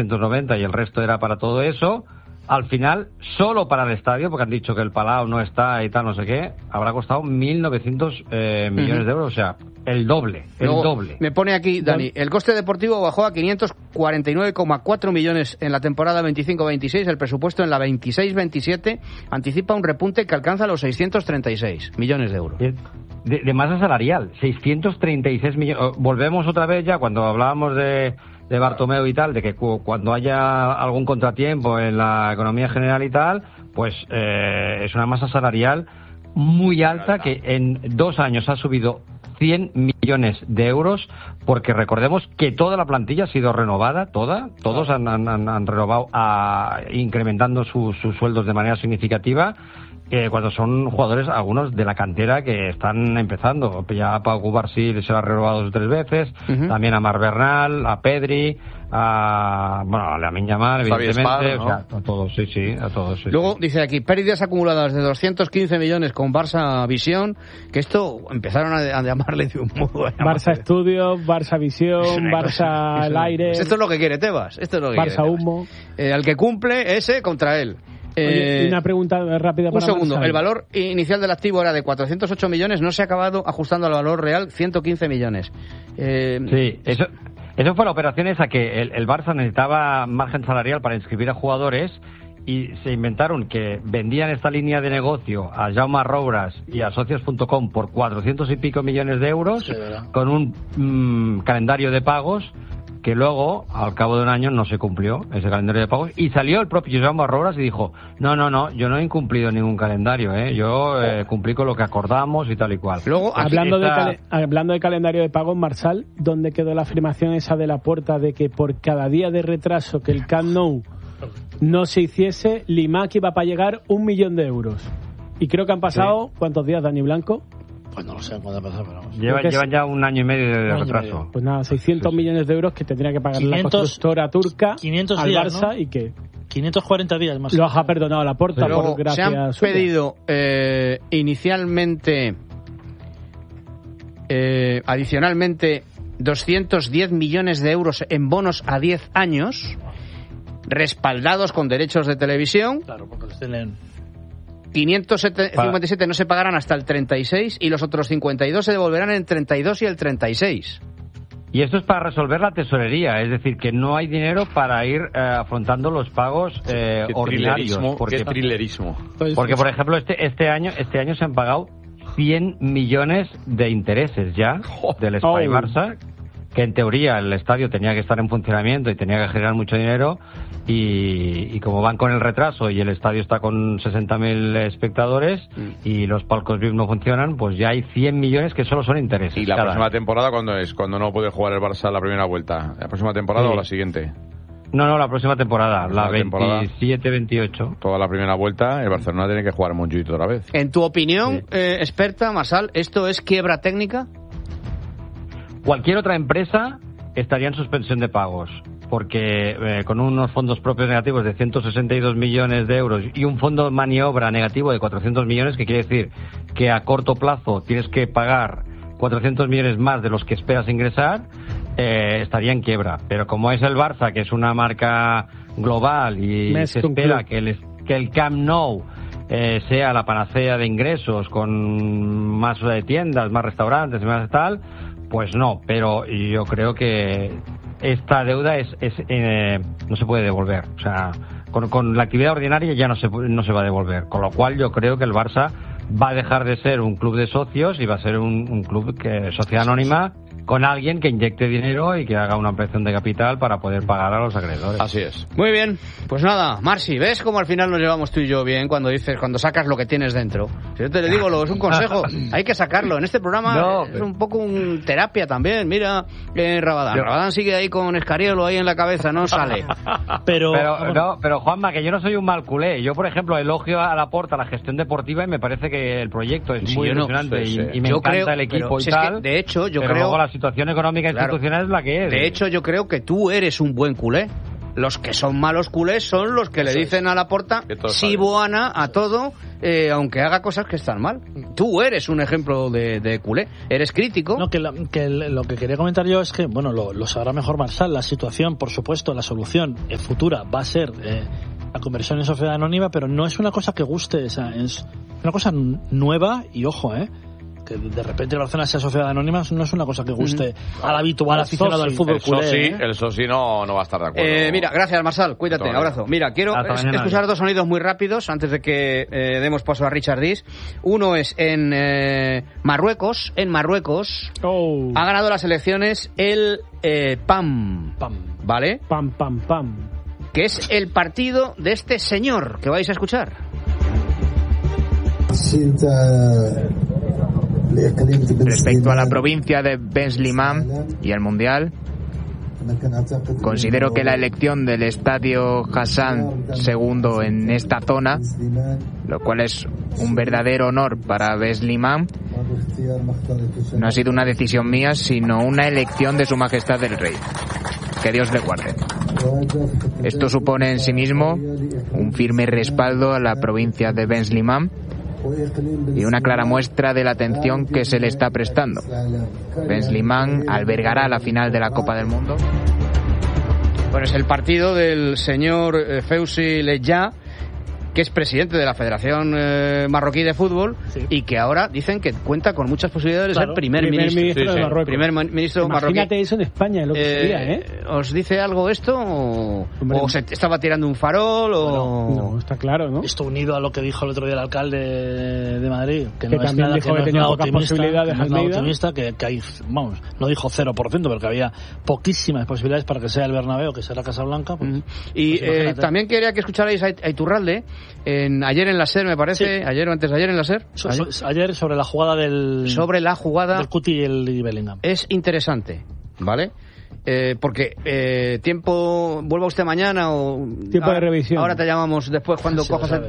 990 y el resto era para todo eso. Al final, solo para el estadio, porque han dicho que el Palau no está y tal, no sé qué, habrá costado 1.900 millones de euros, o sea, el doble. Me pone aquí, Dani, el coste deportivo bajó a 549,4 millones en la temporada 25-26, el presupuesto en la 26-27 anticipa un repunte que alcanza los 636 millones de euros. De masa salarial, 636 millones. Volvemos otra vez ya cuando hablábamos de Bartomeu y tal, de que cuando haya algún contratiempo en la economía general y tal, pues es una masa salarial muy alta que en 2 años ha subido 100 millones de euros, porque recordemos que toda la plantilla ha sido renovada, todos han renovado, incrementando sus sueldos de manera significativa. Cuando son jugadores, algunos de la cantera que están empezando. Ya Pau Cubarsí se lo ha renovado 3 veces, también a Marc Bernal, a Pedri, a Lamine Yamal, evidentemente, ¿no? O sea, a todos, a todos. Luego dice aquí, pérdidas acumuladas de 215 millones con Barça Visión, que esto empezaron a llamarle de un modo. Barça Estudios, Barça Visión, Barça El Aire. Esto es lo que quiere Tebas, Barça Humo. Al que cumple ese contra él. Oye, una pregunta rápida para un segundo. Marcel. El valor inicial del activo era de 408 millones, no se ha acabado ajustando al valor real, 115 millones. Sí, eso fue la operación esa que el Barça necesitaba margen salarial para inscribir a jugadores y se inventaron que vendían esta línea de negocio a Jaume Roures y a socios.com por 400 y pico millones de euros, sí, con un calendario de pagos que luego, al cabo de un año, no se cumplió ese calendario de pagos, y salió el propio Jaume Roures y dijo, no, yo no he incumplido ningún calendario, yo cumplí con lo que acordamos y tal y cual. Luego, hablando de calendario de pagos, Marsal, ¿dónde quedó la afirmación esa de Laporta de que por cada día de retraso que el Camp Nou no se hiciese, Limac iba para llegar 1 millón de euros? Y creo que han pasado, ¿cuántos días, Dani Blanco? Pues no lo sé cuándo ha pasado, pero vamos. Llevan ya 1 año y medio de retraso. Pues nada, 600 millones de euros que tendría que pagar la constructora turca 500 al días, Barça, ¿no? Y que 540 días más. Lo ha perdonado Laporta por gracia se han suya. pedido inicialmente, adicionalmente, 210 millones de euros en bonos a 10 años, respaldados con derechos de televisión. Claro, porque los tienen. 557 no se pagarán hasta el 36 y los otros 52 se devolverán en el 32 y el 36. Y esto es para resolver la tesorería, es decir, que no hay dinero para ir afrontando los pagos ordinarios. Qué trilerismo. Porque, por ejemplo, este año se han pagado 100 millones de intereses ya del Espai Barça, que en teoría el estadio tenía que estar en funcionamiento y tenía que generar mucho dinero, y como van con el retraso y el estadio está con 60.000 espectadores y los palcos VIP no funcionan, pues ya hay 100 millones que solo son intereses. ¿Y la próxima temporada cuándo es? ¿Cuándo no puede jugar el Barça la primera vuelta? ¿La próxima temporada o la siguiente? No, la próxima temporada, la 27-28. Toda la primera vuelta, el Barcelona tiene que jugar Montjuïc otra vez. En tu opinión, experta, Marsal, ¿esto es quiebra técnica? Cualquier otra empresa estaría en suspensión de pagos, porque con unos fondos propios negativos de 162 millones de euros y un fondo de maniobra negativo de 400 millones, que quiere decir que a corto plazo tienes que pagar 400 millones más de los que esperas ingresar, estaría en quiebra. Pero como es el Barça, que es una marca global y se espera que el Camp Nou sea la panacea de ingresos, con más tiendas, más restaurantes y más tal, pues no. Pero yo creo que esta deuda no se puede devolver. O sea, con la actividad ordinaria ya no se va a devolver. Con lo cual yo creo que el Barça va a dejar de ser un club de socios y va a ser un club sociedad anónima, con alguien que inyecte dinero y que haga una ampliación de capital para poder pagar a los acreedores. Así es. Muy bien, pues nada, Marci, ¿ves cómo al final nos llevamos tú y yo bien cuando sacas lo que tienes dentro? Si yo te le digo, es un consejo, hay que sacarlo. En este programa es un poco terapia también. Mira, Rabadán sigue ahí con Escariolo ahí en la cabeza, no sale. Pero Juanma, que yo no soy un mal culé. Yo, por ejemplo, elogio a Laporta la gestión deportiva y me parece que el proyecto es muy ilusionante y me encanta el equipo y tal. De hecho, yo creo... Luego la situación económica institucional es la que es. De hecho, yo creo que tú eres un buen culé. Los que son malos culés son los que le dicen a Laporta sí buana a todo, aunque haga cosas que están mal. Tú eres un ejemplo de culé, eres crítico. No, lo que quería comentar yo es que, bueno, lo sabrá mejor Marsal, la situación, por supuesto, la solución futura va a ser la conversión en sociedad anónima, pero no es una cosa que guste, o sea, es una cosa nueva y ojo, que de repente Barcelona sea sociedad anónima no es una cosa que guste al habitual aficionado al fútbol culé. El Sosi no va a estar de acuerdo. Mira, gracias Marsal, cuídate, abrazo. Mira, quiero escuchar dos sonidos muy rápidos antes de que demos paso a Richard Dis. Uno es en Marruecos. En Marruecos ha ganado las elecciones el PAM, ¿vale? PAM, que es el partido de este señor que vais a escuchar. Respecto a la provincia de Ben Slimane y el Mundial, considero que la elección del estadio Hassan II en esta zona, lo cual es un verdadero honor para Ben Slimane, no ha sido una decisión mía, sino una elección de Su Majestad el Rey. Que Dios le guarde. Esto supone en sí mismo un firme respaldo a la provincia de Ben Slimane y una clara muestra de la atención que se le está prestando. Ben Slimane albergará la final de la Copa del Mundo. Bueno, es el partido del señor Fewzi Ledja, que es presidente de la Federación Marroquí de Fútbol, y que ahora dicen que cuenta con muchas posibilidades de ser primer ministro de Marruecos. Primer ministro marroquí. Imagínate eso en España, es lo que sería, ¿Os dice algo esto? ¿O se estaba tirando un farol? No, está claro, ¿no? Esto unido a lo que dijo el otro día el alcalde de Madrid, que no es también nada, dijo que tenía pocas posibilidades, no es nada optimista, que hay, vamos, no dijo 0%, pero que había poquísimas posibilidades para que sea el Bernabéu, que sea la Casa Blanca. Pues, y pues también quería que escucharais a Iturralde, ayer en la SER, me parece, ayer o antes de ayer en la SER. Ayer sobre la jugada del Cuti y el Bellingham. Es interesante, ¿vale? Porque vuelva usted mañana o tiempo de revisión. Ahora te llamamos después cuando cojas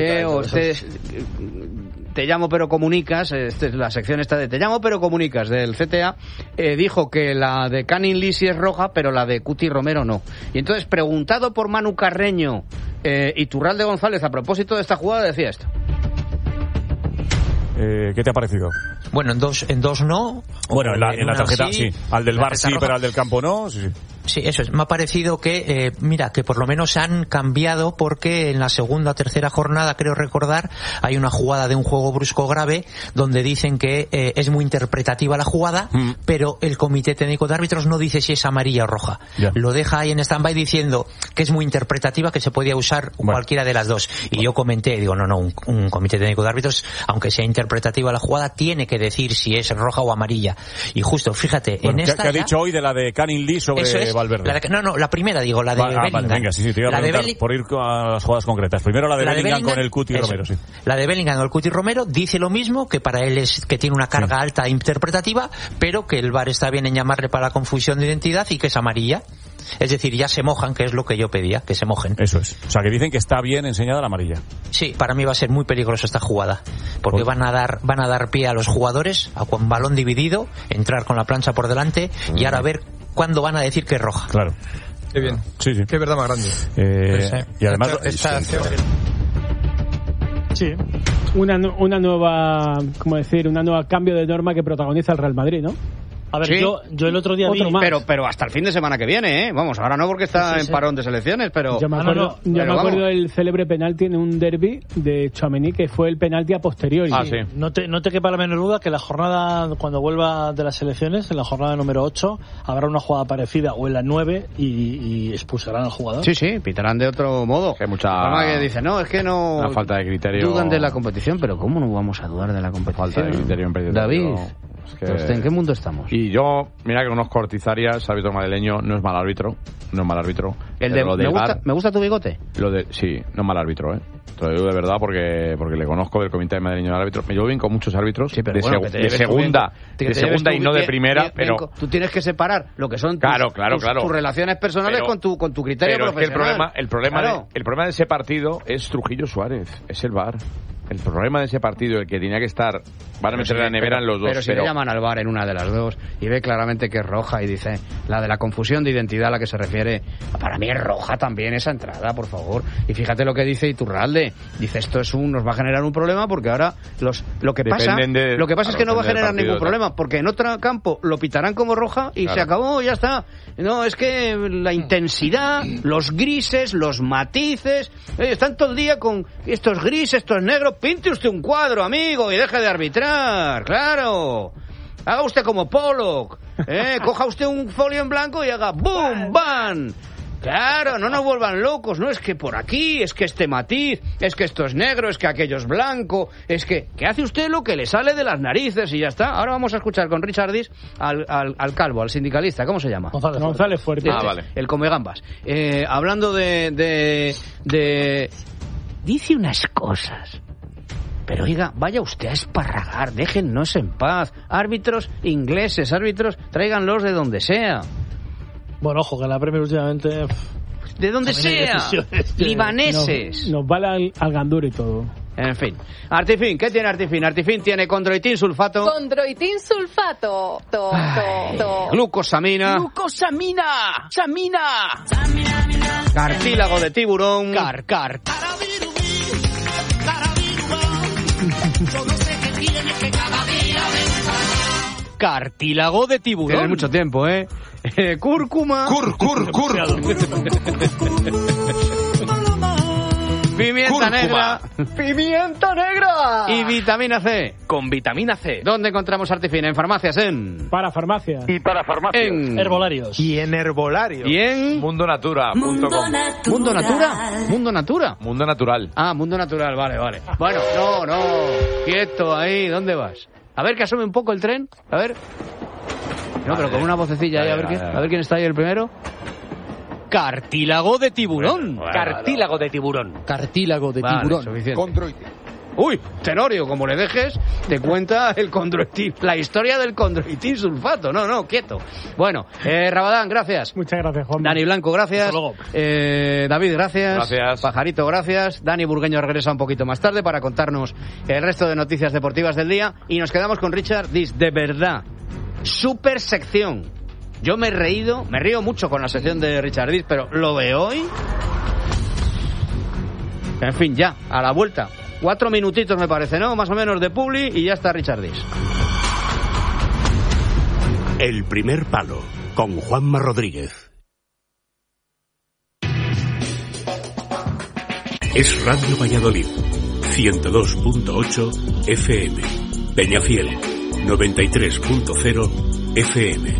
te llamo pero comunicas. La sección esta de te llamo pero comunicas del CTA dijo que la de Canin Lee sí es roja, pero la de Cuti Romero no. Y entonces, preguntado por Manu Carreño, Iturralde González a propósito de esta jugada decía esto. ¿Qué te ha parecido? Bueno, en dos no. Bueno, en la tarjeta sí. Al del bar sí, pero al del campo no. Sí. Sí, eso es. Me ha parecido que, que por lo menos han cambiado, porque en la segunda o tercera jornada, creo recordar, hay una jugada de un juego brusco grave donde dicen que es muy interpretativa la jugada, pero el Comité Técnico de Árbitros no dice si es amarilla o roja. Yeah. Lo deja ahí en stand-by diciendo que es muy interpretativa, que se podía usar cualquiera de las dos. Y yo comenté, digo, no, un Comité Técnico de Árbitros, aunque sea interpretativa la jugada, tiene que decir si es roja o amarilla. Y justo, fíjate, en esta... ¿Qué ha dicho hoy de la de Canin Lee sobre Valverde? La primera, digo, la de Bellingham. Vale, venga, sí, te iba a preguntar por ir a las jugadas concretas. Primero la de Bellingham con el Cuti Romero, sí. La de Bellingham con el Cuti Romero dice lo mismo, que para él es que tiene una carga alta interpretativa, pero que el VAR está bien en llamarle para la confusión de identidad y que es amarilla. Es decir, ya se mojan, que es lo que yo pedía, que se mojen. Eso es. O sea, que dicen que está bien enseñada la amarilla. Sí, para mí va a ser muy peligrosa esta jugada, porque van a dar pie a los jugadores a con balón dividido, entrar con la plancha por delante y ahora ver cuándo van a decir que es roja. Claro. Qué bien. Sí. Qué verdad más grande. Y además... Sí. Una nueva, una nueva cambio de norma que protagoniza el Real Madrid, ¿no? A ver, sí. yo el otro día vi... Pero hasta el fin de semana que viene, ¿eh? Vamos, ahora no porque está en parón de selecciones, pero... Yo me acuerdo del célebre penalti en un derbi de Tchouaméni, que fue el penalti a posteriori. Sí. No te quepa la menor duda que la jornada, cuando vuelva de las selecciones, en la jornada número 8, habrá una jugada parecida, o en la 9, y expulsarán al jugador. Sí, pitarán de otro modo. Que mucha... que dice, no, es que no... Una falta de criterio... Dudan de la competición, pero ¿cómo no vamos a dudar de la competición? Falta de criterio en David... ¿En qué mundo estamos? Y yo, mira que conozco a Ortizarias, árbitro madrileño, no es mal árbitro. ¿Me gusta tu bigote? Sí, no es mal árbitro, ¿eh? Te lo digo de verdad porque le conozco del Comité madrileño de árbitros. Me llevo bien con muchos árbitros de segunda y no de primera, pero... Tú tienes que separar lo que son tus relaciones personales con tu criterio profesional. El problema de ese partido es Trujillo Suárez, es el VAR. el problema de ese partido, el que tenía que estar, van a meter la nevera en los dos. Pero si le llaman al VAR en una de las dos y ve claramente que es roja y dice, la de la confusión de identidad a la que se refiere, para mí es roja también esa entrada, por favor. Y fíjate lo que dice Iturralde, dice esto nos va a generar un problema porque ahora lo que pasa es que no va a generar ningún problema, porque en otro campo lo pitarán como roja y se acabó, ya está. No, es que la intensidad, los grises, los matices, están todo el día con estos grises, estos negros. Pinte usted un cuadro, amigo, y deje de arbitrar, claro. Haga usted como Pollock, coja usted un folio en blanco y haga ¡boom! ¡Bam! Claro, no nos vuelvan locos, no es que por aquí, es que este matiz, es que esto es negro, es que aquello es blanco, es que hace usted lo que le sale de las narices y ya está. Ahora vamos a escuchar con Richard Dis al calvo, al sindicalista, ¿cómo se llama? González Fuerte. Vale. El come gambas. Hablando de dice unas cosas. Pero oiga, vaya usted a esparragar, déjennos en paz. Árbitros ingleses, árbitros, tráiganlos de donde sea. Bueno, ojo, que la Premier últimamente... De donde sea, libaneses. Nos vale al Gandur y todo. En fin. Artifin, ¿qué tiene Artifin? Artifin tiene condroitin sulfato. Condroitin sulfato. Glucosamina. Samina. Cartílago de tiburón. Car. Cartílago de tiburón. Tiene mucho tiempo, cúrcuma. Cur. Pimienta negra. ¡Pimienta negra! Y vitamina C. Con vitamina C. ¿Dónde encontramos Artifin? En farmacias, Para farmacias. Y para farmacias. En herbolarios. Y en herbolarios. Y en... Mundonatura.com. ¿Mundo Natura? Mundo Natural. Ah, Mundo Natural, vale. Bueno, no. Quieto ahí, ¿dónde vas? A ver que asome un poco el tren. A ver. No, pero con una vocecilla ahí, a ver quién está ahí el primero. Cartílago de tiburón. Cartílago de tiburón. Condroitin. Uy, Tenorio, como le dejes, te cuenta el condroitin, la historia del condroitin sulfato. No, quieto. Bueno, Rabadán, gracias. Muchas gracias, Juan. Dani Blanco, gracias. Hasta luego. David, gracias. Gracias. Pajarito, gracias. Dani Burgueño regresa un poquito más tarde para contarnos el resto de noticias deportivas del día. Y nos quedamos con Richard Dis, de verdad. Super sección. Yo me río mucho con la sección de Richard Dis, pero lo de hoy... En fin, ya, a la vuelta. 4 minutitos me parece, ¿no? Más o menos de publi y ya está Richard Dis. El primer palo, con Juanma Rodríguez. Es Radio Valladolid, 102.8 FM. Peñafiel, 93.0 FM.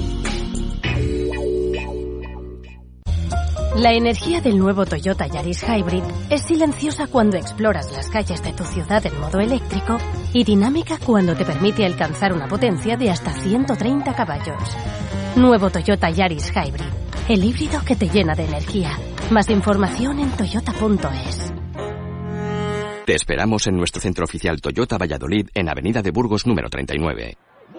La energía del nuevo Toyota Yaris Hybrid es silenciosa cuando exploras las calles de tu ciudad en modo eléctrico y dinámica cuando te permite alcanzar una potencia de hasta 130 caballos. Nuevo Toyota Yaris Hybrid, el híbrido que te llena de energía. Más información en toyota.es. Te esperamos en nuestro centro oficial Toyota Valladolid en Avenida de Burgos número 39.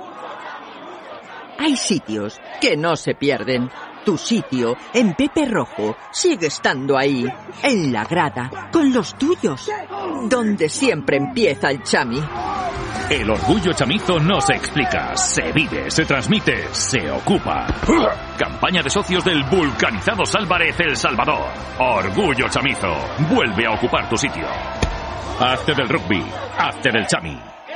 Hay sitios que no se pierden. Tu sitio, en Pepe Rojo, sigue estando ahí, en la grada, con los tuyos, donde siempre empieza el chami. El orgullo chamizo no se explica, se vive, se transmite, se ocupa. Campaña de socios del vulcanizados Álvarez El Salvador. Orgullo chamizo, vuelve a ocupar tu sitio. Hazte del rugby, hazte del chami.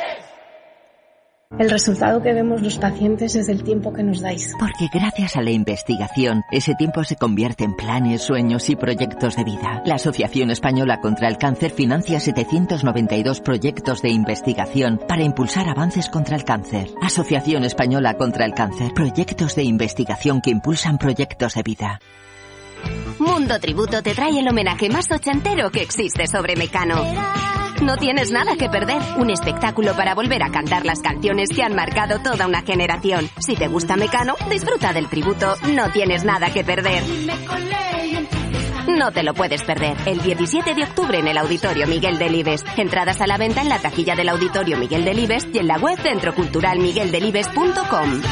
El resultado que vemos los pacientes es el tiempo que nos dais. Porque gracias a la investigación, ese tiempo se convierte en planes, sueños y proyectos de vida. La Asociación Española contra el Cáncer financia 792 proyectos de investigación para impulsar avances contra el cáncer. Asociación Española contra el Cáncer. Proyectos de investigación que impulsan proyectos de vida. Mundo Tributo te trae el homenaje más ochentero que existe sobre Mecano. No tienes nada que perder. Un espectáculo para volver a cantar las canciones que han marcado toda una generación. Si te gusta Mecano, disfruta del tributo. No tienes nada que perder. No te lo puedes perder. El 17 de octubre en el Auditorio Miguel Delibes. Entradas a la venta en la taquilla del Auditorio Miguel Delibes y en la web centroculturalmigueldelibes.com.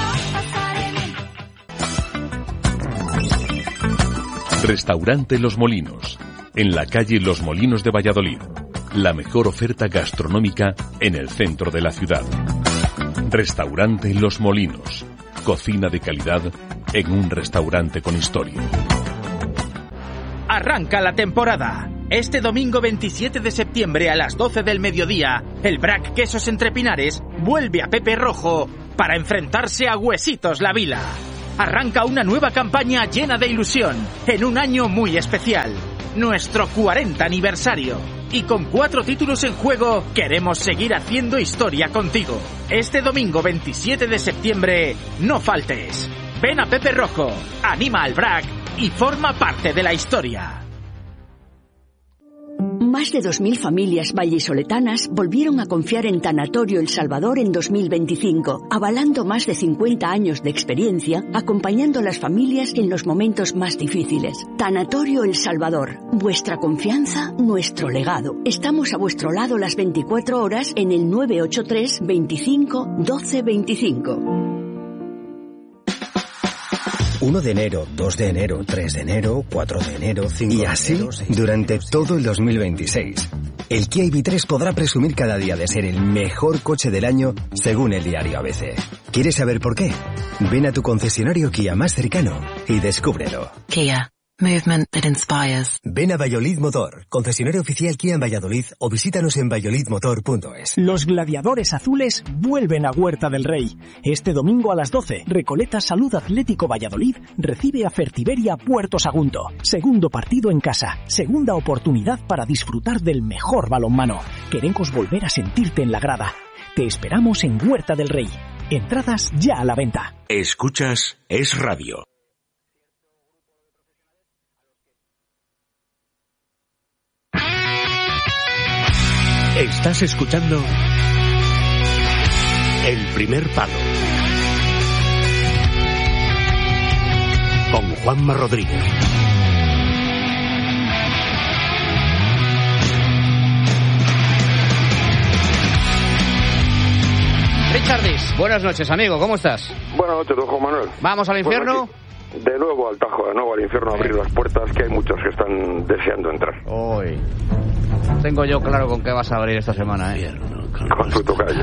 Restaurante Los Molinos, en la calle Los Molinos de Valladolid. la mejor oferta gastronómica en el centro de la ciudad. Restaurante Los Molinos. Cocina de calidad en un restaurante con historia. Arranca la temporada. Este domingo 27 de septiembre a las 12 del mediodía, el Brac Quesos Entre Pinares vuelve a Pepe Rojo para enfrentarse a Huesitos La Vila. Arranca una nueva campaña llena de ilusión en un año muy especial, nuestro 40 aniversario. Y con 4 títulos en juego, queremos seguir haciendo historia contigo. Este domingo 27 de septiembre, no faltes. Ven a Pepe Rojo, anima al Brac y forma parte de la historia. Más de 2.000 familias vallisoletanas volvieron a confiar en Tanatorio El Salvador en 2025, avalando más de 50 años de experiencia, acompañando a las familias en los momentos más difíciles. Tanatorio El Salvador, vuestra confianza, nuestro legado. Estamos a vuestro lado las 24 horas en el 983 25 12 25. 1 de enero, 2 de enero, 3 de enero, 4 de enero, 5 de enero... Y así, durante todo el 2026. El Kia EV3 podrá presumir cada día de ser el mejor coche del año, según el diario ABC. ¿Quieres saber por qué? Ven a tu concesionario Kia más cercano y descúbrelo. Kia. Movement that inspires. Ven a Valladolid Motor, concesionario oficial Kia en Valladolid, o visítanos en valladolidmotor.es. Los gladiadores azules vuelven a Huerta del Rey. Este domingo a las 12, Recoleta Salud Atlético Valladolid recibe a Fertiberia Puerto Sagunto. Segundo partido en casa, segunda oportunidad para disfrutar del mejor balonmano. Queremos volver a sentirte en la grada. Te esperamos en Huerta del Rey. Entradas ya a la venta. Escuchas Es Radio. Estás escuchando El Primer Palo con Juanma Rodríguez. Richardis, buenas noches, amigo, ¿cómo estás? Buenas noches, don Juan Manuel. ¿Vamos al infierno? Bueno, de nuevo al Tajo, de nuevo al infierno, a abrir las puertas, que hay muchos que están deseando entrar. Hoy. Tengo yo claro con qué vas a abrir esta semana, ¿eh? Con tu tocayo.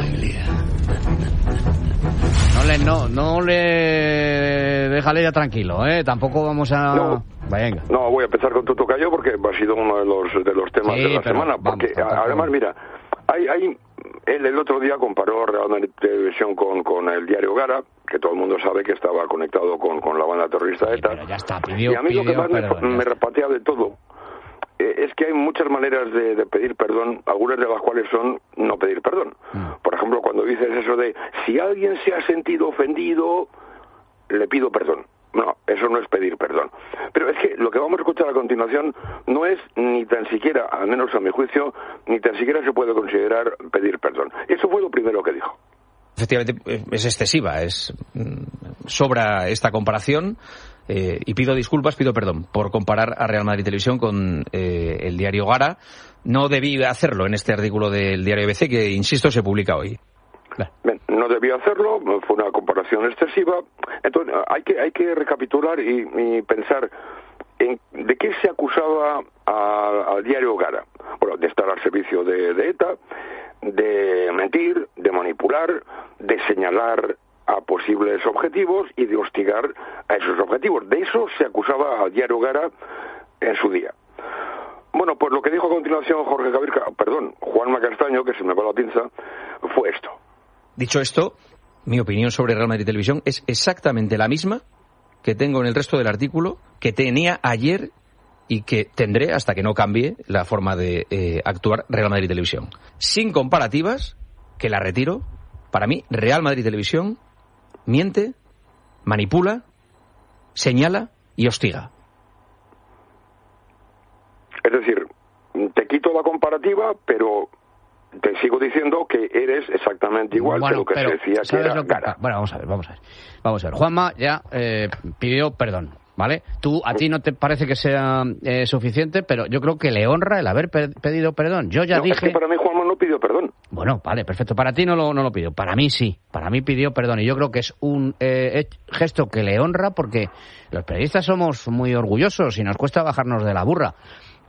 No le déjale ya tranquilo, ¿eh? Tampoco vamos a... No, venga. No, voy a empezar con tu tocayo porque ha sido uno de los temas de la semana. Porque además, mira, él el otro día comparó Real Madrid Televisión con el diario Gara, que todo el mundo sabe que estaba conectado con la banda terrorista ETA. Pero ya está, y a mí lo que más me repatea de todo es que hay muchas maneras de pedir perdón, algunas de las cuales son no pedir perdón. Por ejemplo, cuando dices eso de si alguien se ha sentido ofendido, le pido perdón. No, eso no es pedir perdón. Pero es que lo que vamos a escuchar a continuación no es ni tan siquiera, al menos a mi juicio, ni tan siquiera se puede considerar pedir perdón. Eso fue lo primero que dijo. Efectivamente, es excesiva, sobra esta comparación. Y pido disculpas, pido perdón por comparar a Real Madrid Televisión con el diario Gara. No debí hacerlo en este artículo del diario ABC que, insisto, se publica hoy. Bien, no debía hacerlo, fue una comparación excesiva. Entonces hay que recapitular y pensar de qué se acusaba al diario Gara. Bueno, de estar al servicio de ETA, de mentir, de manipular, de señalar a posibles objetivos y de hostigar a esos objetivos. De eso se acusaba al diario Gara en su día. Bueno, pues lo que dijo a continuación Juanma Castaño, que se me va la pinza, fue esto. Dicho esto, mi opinión sobre Real Madrid Televisión es exactamente la misma que tengo en el resto del artículo, que tenía ayer y que tendré hasta que no cambie la forma de actuar Real Madrid Televisión. Sin comparativas, que la retiro, para mí Real Madrid Televisión miente, manipula, señala y hostiga. Es decir, te quito la comparativa, pero te sigo diciendo que eres exactamente igual que lo que se decía que era Gara. Bueno, vamos a ver. Juanma ya pidió perdón, ¿vale? A ti no te parece que sea suficiente, pero yo creo que le honra el haber pedido perdón. Yo ya dije... Es que para mí Juanma no pidió perdón. Bueno, vale, perfecto. Para ti no lo pidió. Para mí sí. Para mí pidió perdón. Y yo creo que es un gesto que le honra porque los periodistas somos muy orgullosos y nos cuesta bajarnos de la burra.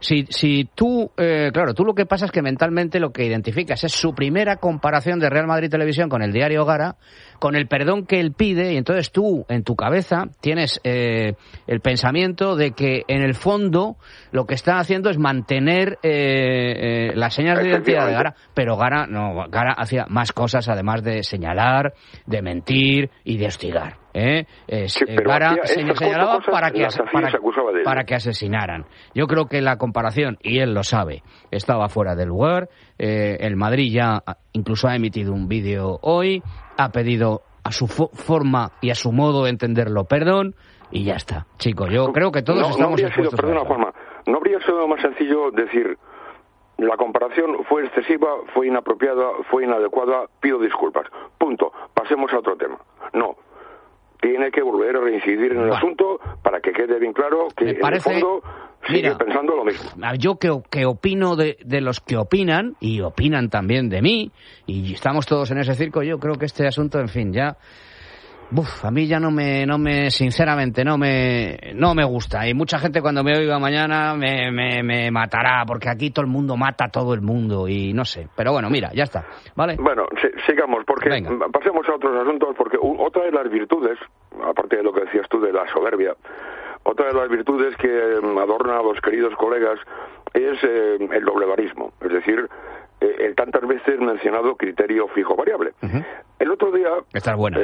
Si tú, claro, tú lo que pasa es que mentalmente lo que identificas es su primera comparación de Real Madrid Televisión con el diario Gara, con el perdón que él pide, y entonces tú, en tu cabeza, tienes el pensamiento de que, en el fondo, lo que está haciendo es mantener las señas de identidad de Gara, pero Gara hacía más cosas, además de señalar, de mentir y de hostigar. Gara señalaba para que asesinaran. Yo creo que la comparación, y él lo sabe, estaba fuera del lugar. El Madrid ya incluso ha emitido un vídeo hoy, ha pedido a su forma y a su modo de entenderlo perdón, y ya está. Chicos, yo creo que todos estamos expuestos. Perdona, Juanma, ¿no habría sido más sencillo decir: la comparación fue excesiva, fue inapropiada, fue inadecuada, pido disculpas, punto, pasemos a otro tema? No. Tiene que volver a reincidir en el asunto para que quede bien claro que en el fondo sigue pensando lo mismo. Yo que opino de los que opinan, y opinan también de mí, y estamos todos en ese circo, yo creo que este asunto, en fin, ya... a mí ya sinceramente no me gusta. Y mucha gente cuando me oiga mañana me matará, porque aquí todo el mundo mata a todo el mundo y no sé. Pero bueno, mira, ya está, ¿vale? Bueno, sigamos, porque pasemos a otros asuntos, porque otra de las virtudes, aparte de lo que decías tú de la soberbia, otra de las virtudes que adorna a los queridos colegas es el doblevarismo, es decir, el tantas veces mencionado criterio fijo variable. El otro día... Estar buena.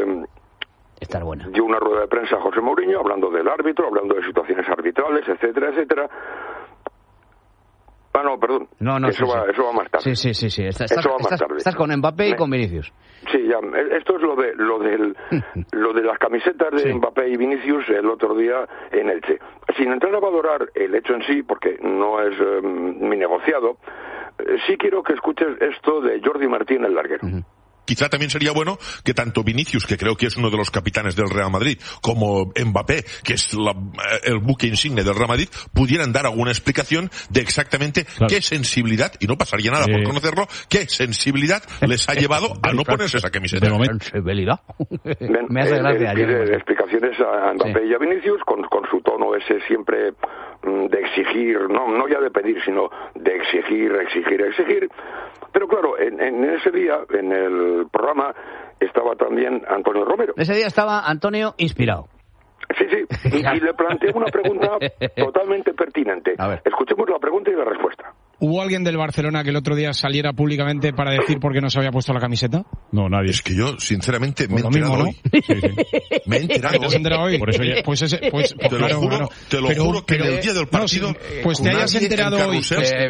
Dio una rueda de prensa a José Mourinho hablando del árbitro, hablando de situaciones arbitrales, etcétera, etcétera. No, perdón. Eso va más tarde. Sí. Estás con Mbappé y con Vinicius. Sí, ya. Esto es lo de las camisetas de Mbappé y Vinicius el otro día en Elche. Sin entrar a valorar el hecho en sí, porque no es mi negociado, sí quiero que escuches esto de Jordi Martín, el larguero. Quizá también sería bueno que tanto Vinicius, que creo que es uno de los capitanes del Real Madrid, como Mbappé, que es el buque insigne del Real Madrid, pudieran dar alguna explicación de exactamente qué sensibilidad, y no pasaría nada por conocerlo, qué sensibilidad les ha llevado a no ponerse esa camiseta. De momento. Sensibilidad. Me hace gracia. Pide explicaciones a Mbappé y a Vinicius con su tono ese siempre de exigir, no ya de pedir, sino de exigir. Pero claro, en ese día, en el programa, estaba también Antonio Romero. Ese día estaba Antonio inspirado. Sí, y le planteé una pregunta totalmente pertinente. Escuchemos la pregunta y la respuesta. ¿Hubo alguien del Barcelona que el otro día saliera públicamente para decir por qué no se había puesto la camiseta? No, nadie. Es que yo, sinceramente, me he enterado hoy. Me he enterado ¿Te has enterado hoy? Por eso te lo juro que en el día del partido... Pues te hayas enterado hoy.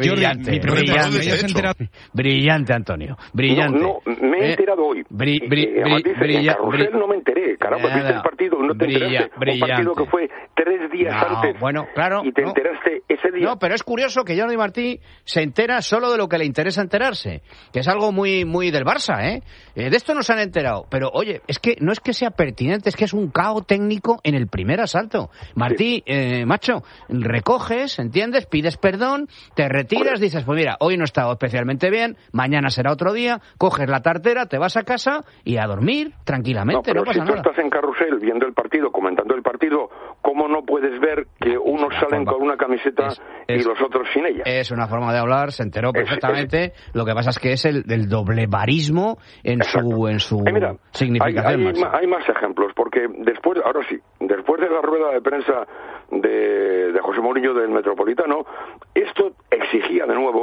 Brillante, Antonio. Brillante. No, me he enterado hoy. Carrusel no me enteré. Caramba, viste el partido, no te enteraste. Un partido que fue 3 días antes. Bueno, claro. Y te enteraste ese día. No, pero es curioso que Jordi Martí se entera solo de lo que le interesa enterarse, que es algo muy del Barça, de esto no se han enterado, pero oye, es que no es que sea pertinente, es que es un caos técnico en el primer asalto. Martí, macho, recoges, ¿entiendes? Pides perdón, te retiras, dices, pues mira, hoy no he estado especialmente bien, mañana será otro día, coges la tartera, te vas a casa y a dormir tranquilamente, no pasa nada. Si tú estás en Carrusel viendo el partido, comentando el partido, ¿cómo no puedes ver que unos salen con una camiseta y los otros sin ella? Es una forma de hablar, se enteró perfectamente. Lo que pasa es que es el doblevarismo en su significación. Hay más ejemplos, porque después de la rueda de prensa de José Mourinho del Metropolitano, esto exigía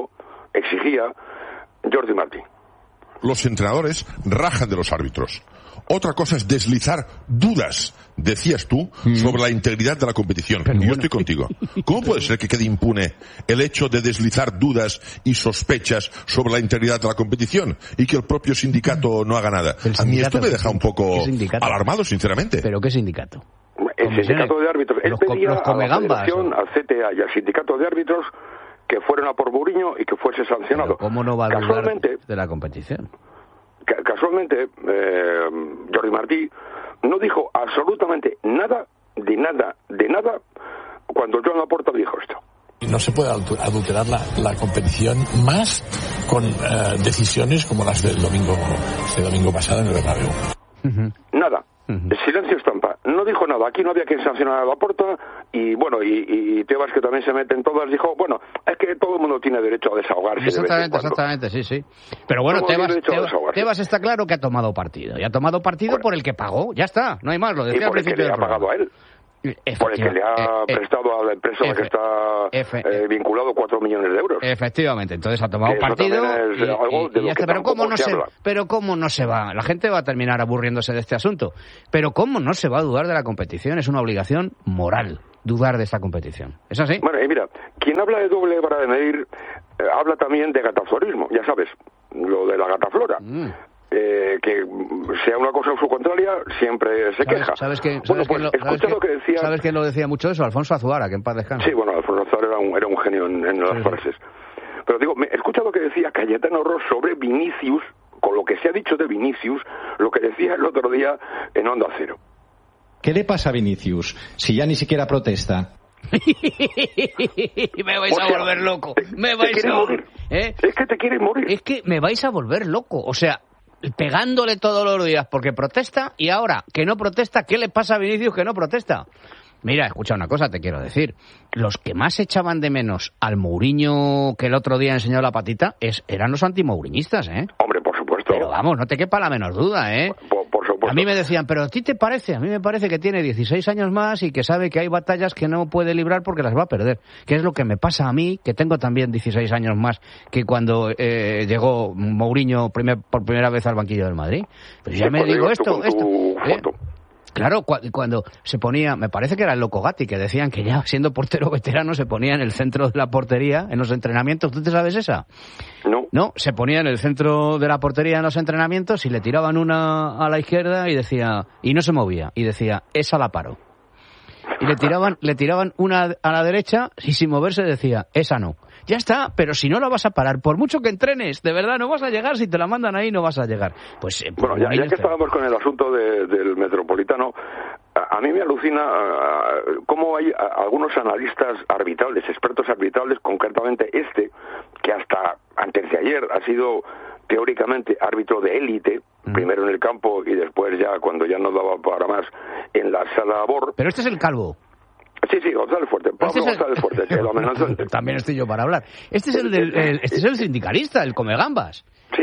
Jordi Martín. Los entrenadores rajan de los árbitros. Otra cosa es deslizar dudas, decías tú, sobre la integridad de la competición. Yo estoy contigo. ¿Cómo puede ser que quede impune el hecho de deslizar dudas y sospechas sobre la integridad de la competición y que el propio sindicato no haga nada? A mí esto me deja un poco alarmado, sinceramente. ¿Pero qué sindicato? El sindicato de árbitros. Él pedía a la Federación, al CTA y al sindicato de árbitros que fueran a por Mourinho y que fuese sancionado. ¿Pero cómo no va a dudar de la competición? Casualmente, Jordi Martí no dijo absolutamente nada cuando Joan Laporta dijo esto. No se puede adulterar la competición más con decisiones como las del domingo pasado en el Bernabéu. Nada. Silencio estampa. No dijo nada. Aquí no había que sancionar a Laporta y bueno, y Tebas, que también se mete en todas, dijo, bueno, es que todo el mundo tiene derecho a desahogarse. Exactamente, sí. Pero bueno, Tebas está claro que ha tomado partido. Y ha tomado partido por el que pagó. Ya está, no hay más. Lo decía al principio del programa. Por el que le ha pagado a él. Por el que le ha prestado a la empresa a la que está vinculado 4 millones de euros. Efectivamente, entonces ha tomado partido pero cómo no se va. La gente va a terminar aburriéndose de este asunto. Pero cómo no se va a dudar de la competición. Es una obligación moral dudar de esta competición. ¿Es así? Bueno, y mira, quien habla de doble vara de medir habla también de gataflorismo, ya sabes, lo de la gataflora. Que sea una cosa o su contraria, siempre se queja. ¿Sabes quién lo decía mucho eso? Alfonso Azuara, que en paz descanse. Sí, bueno, Alfonso Azuara era un genio en las frases. Pero digo, escucha lo que decía Cayetano Ross sobre Vinicius, con lo que se ha dicho de Vinicius, lo que decía el otro día en Onda Cero. ¿Qué le pasa a Vinicius si ya ni siquiera protesta? Me vais a volver loco. Es que te quieres morir. Es que me vais a volver loco. O sea, pegándole todos los días porque protesta, y ahora que no protesta, ¿qué le pasa a Vinicius que no protesta? Mira, escucha una cosa, te quiero decir. Los que más echaban de menos al Mourinho que el otro día enseñó la patita eran los antimouriñistas, ¿eh? Hombre, por supuesto. Pero vamos, no te quepa la menor duda, ¿eh? Por supuesto. A mí me decían, pero ¿a ti te parece? A mí me parece que tiene 16 años más y que sabe que hay batallas que no puede librar porque las va a perder. Que es lo que me pasa a mí, que tengo también 16 años más que cuando llegó Mourinho por primera vez al banquillo del Madrid. Pero ya me digo esto. Claro, cuando se ponía, me parece que era el Loco Gatti, que decían que ya siendo portero veterano se ponía en el centro de la portería en los entrenamientos. ¿Tú te sabes esa? No, se ponía en el centro de la portería en los entrenamientos y le tiraban una a la izquierda y no se movía. Y decía, esa la paro. Y le tiraban una a la derecha y sin moverse decía, esa no. Ya está, pero si no la vas a parar, por mucho que entrenes, de verdad no vas a llegar, si te la mandan ahí no vas a llegar. Pues bueno, ya que estábamos con el asunto del Metropolitano, a mí me alucina cómo hay algunos analistas arbitrales, expertos arbitrales, concretamente que hasta antes de ayer ha sido teóricamente árbitro de élite, primero en el campo y después ya, cuando ya no daba para más, en la sala BOR. Pero este es el calvo. Sí, González Fuerte, Pablo González Fuerte, el amenazante. También estoy yo para hablar. Este es este es el sindicalista, el Comegambas. Sí,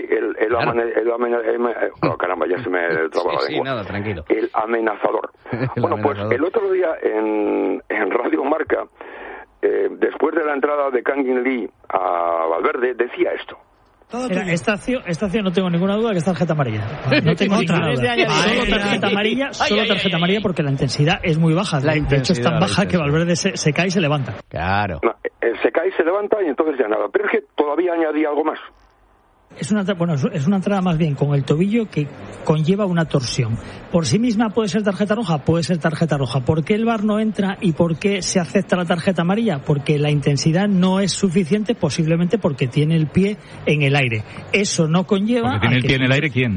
caramba, ya se me traba la lengua. Nada, tranquilo. El amenazador. Bueno, pues el otro día en Radio Marca, después de la entrada de Kangin Lee a Valverde, decía esto. Esta acción no tengo ninguna duda que es tarjeta amarilla. No tengo ninguna duda. Solo tarjeta amarilla porque la intensidad es muy baja. De hecho es tan baja que Valverde se cae y se levanta. Claro. No, se cae y se levanta y entonces ya nada. Pero es que todavía añadí algo más. Es una entrada más bien con el tobillo que conlleva una torsión. Por sí misma puede ser tarjeta roja, ¿Por qué el VAR no entra y por qué se acepta la tarjeta amarilla? Porque la intensidad no es suficiente, posiblemente porque tiene el pie en el aire. Eso no conlleva... ¿Porque tiene el pie en el aire quién?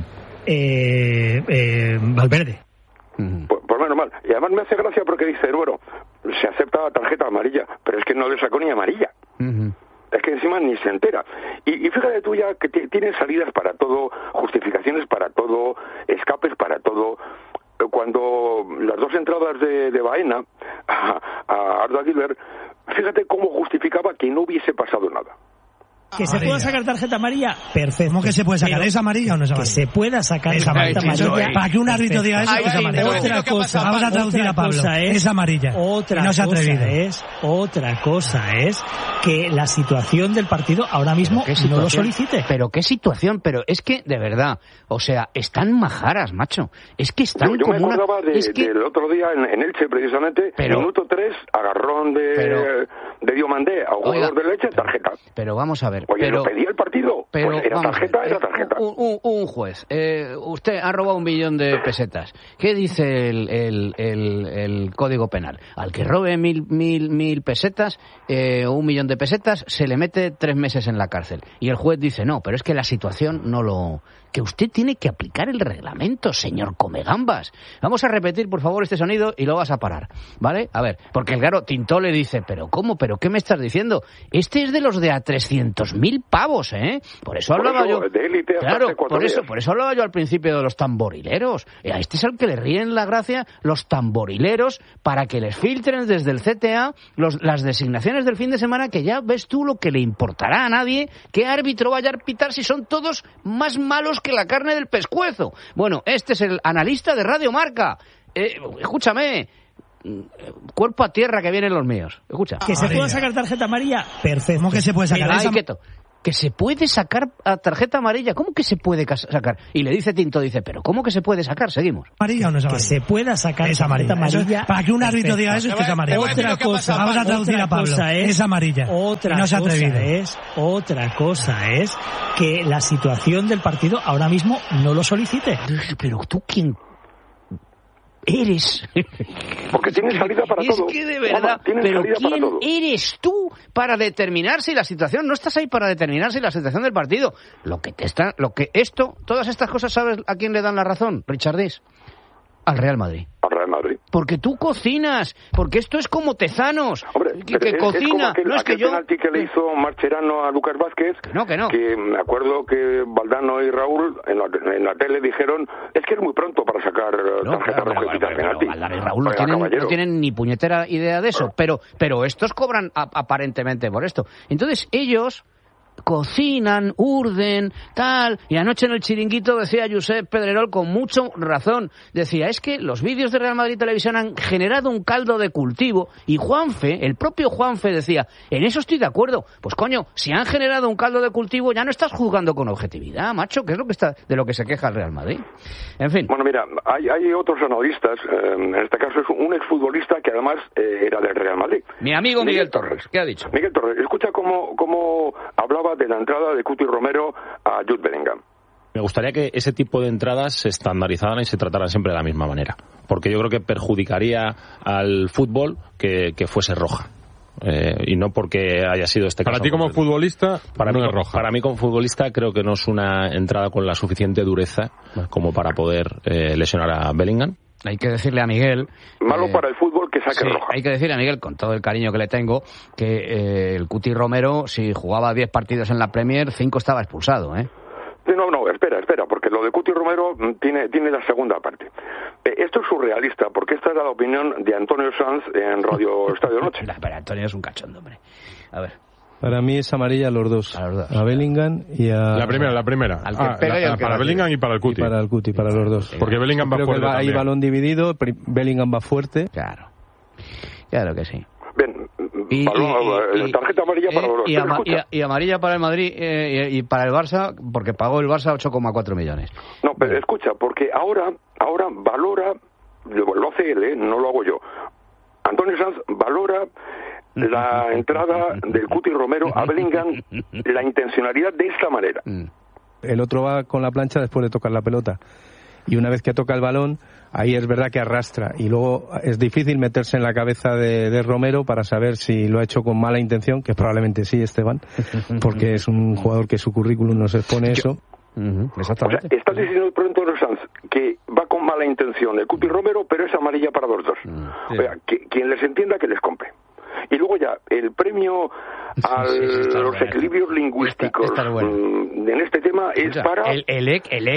Valverde. Pues menos mal. Y además me hace gracia porque dice, bueno, se acepta la tarjeta amarilla, pero es que no le sacó ni amarilla. Es que encima ni se entera. Y fíjate tú ya que tiene salidas para todo, justificaciones para todo, escapes para todo. Cuando las dos entradas de Baena a Arda Güler, fíjate cómo justificaba que no hubiese pasado nada. Que se pueda sacar tarjeta amarilla, perfecto. ¿Cómo que se puede sacar? ¿Es amarilla o no es amarilla? Que se pueda sacar tarjeta amarilla. Para que un árbitro diga eso, es amarilla. Otra cosa, vamos a traducir a Pablo. Es amarilla. Otra cosa es que la situación del partido ahora mismo no lo solicite. Pero qué situación, pero es que, de verdad, o sea, están majaras, macho. Es que están yo me acordaba del otro día en Elche, precisamente, minuto 3, agarrón de Diomandé a un jugador de Elche, tarjeta. Pero vamos a ver. Oye, lo pedía el partido. Pero pues era tarjeta. Un juez. Usted ha robado 1 millón de pesetas. ¿Qué dice el Código Penal? Al que robe mil pesetas, 1 millón de pesetas, se le mete 3 meses en la cárcel. Y el juez dice, no, pero es que la situación no lo... Que usted tiene que aplicar el reglamento, señor Comegambas. Vamos a repetir, por favor, este sonido y lo vas a parar, ¿vale? A ver, porque claro, Tintó le dice, pero ¿cómo? ¿pero qué me estás diciendo? Este es de los de a 300.000 pavos, ¿eh? Por eso hablaba yo... De élite claro, por eso hablaba yo al principio de los tamborileros. A este es al que le ríen la gracia los tamborileros para que les filtren desde el CTA las designaciones del fin de semana, que ya ves tú lo que le importará a nadie qué árbitro vaya a arbitar si son todos más malos que la carne del pescuezo. Bueno, este es el analista de Radio Marca. Escúchame, cuerpo a tierra que vienen los míos. Escucha. Que se pueda sacar tarjeta amarilla, perfecto. ¿Cómo que se puede sacar? Que se puede sacar a tarjeta amarilla. ¿Cómo que se puede sacar? Y le dice Tinto, ¿pero cómo que se puede sacar? Seguimos. ¿Amarilla o no es amarilla? Que se pueda sacar esa amarilla. Para que un árbitro diga eso, es que es amarilla. Otra cosa, vamos a traducir a Pablo. Es amarilla. Otra cosa es que la situación del partido ahora mismo no lo solicite. Pero tú, ¿quién eres? Porque tienes salida para todo. Es que de verdad, pero ¿quién eres tú para determinar si la situación? No estás ahí para determinar si la situación del partido. Todas estas cosas, ¿sabes a quién le dan la razón, Richard Dis? Al Real Madrid. Al Real Madrid. Porque tú cocinas, porque esto es como Tezanos, que cocina. Es como aquel penalti que le hizo Mascherano a Lucas Vázquez, que me acuerdo que Valdano y Raúl en la tele dijeron, es que es muy pronto para sacar tarjeta roja y quitar penalti. Valdano y Raúl no tienen ni puñetera idea de eso, pero estos cobran aparentemente por esto. Entonces ellos cocinan, urden, tal, y anoche en el chiringuito decía Josep Pedrerol con mucha razón, decía, es que los vídeos de Real Madrid Televisión han generado un caldo de cultivo, y el propio Juanfe decía, en eso estoy de acuerdo, pues coño, si han generado un caldo de cultivo ya no estás juzgando con objetividad, macho, que es de lo que se queja el Real Madrid. En fin. Bueno, mira, hay otros analistas, en este caso es un exfutbolista que además era del Real Madrid. Mi amigo Miguel Torres, ¿qué ha dicho? Miguel Torres, escucha cómo hablaba de la entrada de Cuti Romero a Jude Bellingham. Me gustaría que ese tipo de entradas se estandarizaran y se trataran siempre de la misma manera, porque yo creo que perjudicaría al fútbol que fuese roja. Y no porque haya sido este caso. Para ti como futbolista, no es roja. Para mí como futbolista creo que no es una entrada con la suficiente dureza como para poder lesionar a Bellingham. Hay que decirle a Miguel... Malo para el fútbol que saque roja. Hay que decirle a Miguel, con todo el cariño que le tengo, que el Cuti Romero, si jugaba 10 partidos en la Premier, 5 estaba expulsado, ¿eh? No, espera, porque lo de Cuti Romero tiene la segunda parte. Esto es surrealista, porque esta era la opinión de Antonio Sanz en Radio Estadio Noche. Pero Antonio es un cachondo, hombre. A ver. Para mí es amarilla a los dos. A Bellingham y a... La primera. Al que pega y al que para Bellingham y para el Cuti. Y para el Cuti, para los dos. Porque Bellingham va fuerte también. Hay balón dividido, Bellingham va fuerte. Claro que sí. Bien, tarjeta amarilla para los dos. Y amarilla para el Madrid y para el Barça, porque pagó el Barça 8,4 millones. No, pero escucha, porque ahora valora, lo hace él, no lo hago yo. Antonio Sanz valora la entrada del Cuti Romero a Bellingham, la intencionalidad de esta manera. El otro va con la plancha después de tocar la pelota. Y una vez que toca el balón, ahí es verdad que arrastra. Y luego es difícil meterse en la cabeza de Romero para saber si lo ha hecho con mala intención, que probablemente sí, Esteban, porque es un jugador que su currículum nos expone eso. Exactamente. O sea, estás diciendo por Antonio Sanz que va con mala intención el Cuti Romero, pero es amarilla para los dos. O sea, quien les entienda que les compre. Y luego ya, el premio a los equilibrios lingüísticos en este tema es para... El